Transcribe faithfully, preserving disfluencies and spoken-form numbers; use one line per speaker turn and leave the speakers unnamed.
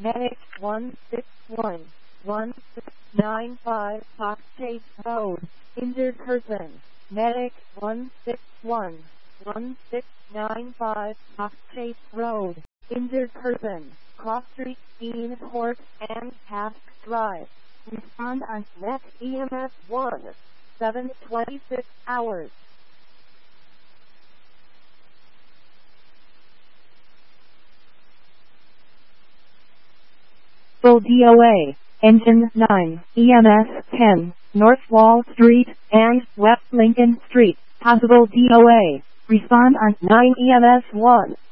Medic one six one, one six nine five Fox Chase Road, injured person. Medic one six one, one six nine five Fox Chase Road, injured person. Cross Street, Dean Court, and Task Drive. Respond on Net E M S one, seven twenty-six hours. Full D O A, Engine nine, E M S ten, North Wall Street, and West Lincoln Street, possible D O A. Respond on nine E M S one.